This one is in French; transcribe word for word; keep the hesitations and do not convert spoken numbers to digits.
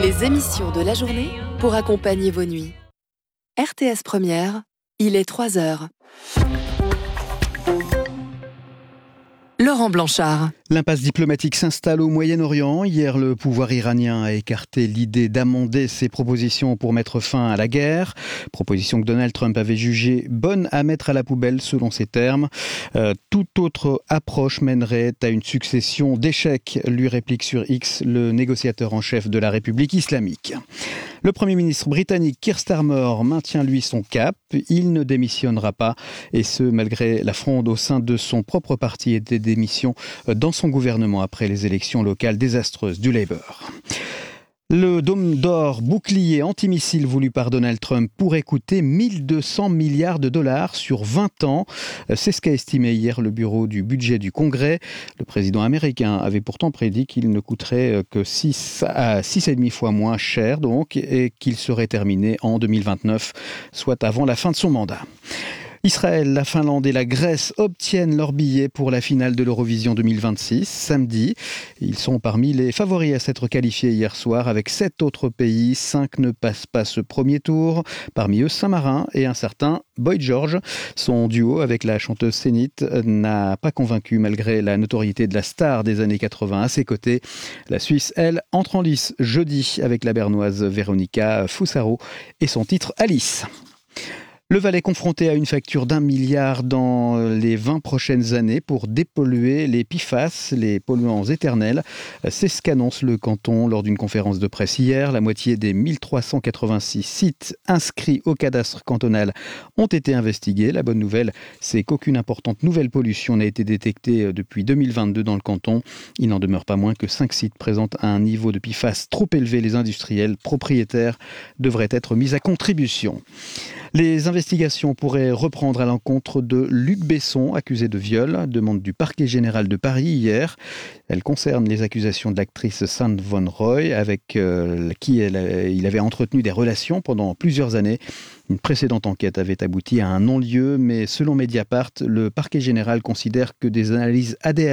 Les émissions de la journée pour accompagner vos nuits. R T S Première, il est trois heures. Laurent Blanchard. L'impasse diplomatique s'installe au Moyen-Orient. Hier, le pouvoir iranien a écarté l'idée d'amender ses propositions pour mettre fin à la guerre. Proposition que Donald Trump avait jugée bonne à mettre à la poubelle, selon ses termes. Euh, toute autre approche mènerait à une succession d'échecs, lui réplique sur X le négociateur en chef de la République islamique. Le Premier ministre britannique Keir Starmer maintient lui son cap. Il ne démissionnera pas, et ce malgré la fronde au sein de son propre parti et des démissions dans son gouvernement après les élections locales désastreuses du Labour. Le dôme d'or bouclier antimissile voulu par Donald Trump pourrait coûter mille deux cents milliards de dollars sur vingt ans. C'est ce qu'a estimé hier le bureau du budget du Congrès. Le président américain avait pourtant prédit qu'il ne coûterait que six à six virgule cinq fois moins cher donc, et qu'il serait terminé en deux mille vingt-neuf, soit avant la fin de son mandat. Israël, la Finlande et la Grèce obtiennent leur billet pour la finale de l'Eurovision deux mille vingt-six, samedi. Ils sont parmi les favoris à s'être qualifiés hier soir avec sept autres pays. Cinq ne passent pas ce premier tour. Parmi eux, Saint-Marin et un certain Boy George. Son duo avec la chanteuse Zénith n'a pas convaincu malgré la notoriété de la star des années quatre-vingts à ses côtés. La Suisse, elle, entre en lice jeudi avec la bernoise Véronica Foussaro et son titre Alice. Le Valais confronté à une facture d'un milliard dans les vingt prochaines années pour dépolluer les P F A S, les polluants éternels. C'est ce qu'annonce le canton lors d'une conférence de presse hier. La moitié des mille trois cent quatre-vingt-six sites inscrits au cadastre cantonal ont été investigués. La bonne nouvelle, c'est qu'aucune importante nouvelle pollution n'a été détectée depuis deux mille vingt-deux dans le canton. Il n'en demeure pas moins que cinq sites présentent un niveau de P F A S trop élevé. Les industriels propriétaires devraient être mis à contribution. Les investigations pourraient reprendre à l'encontre de Luc Besson, accusé de viol, demande du parquet général de Paris hier. Elle concerne les accusations de l'actrice Sand Von Roy, avec euh, qui elle, il avait entretenu des relations pendant plusieurs années. Une précédente enquête avait abouti à un non-lieu, mais selon Mediapart, le parquet général considère que des analyses A D N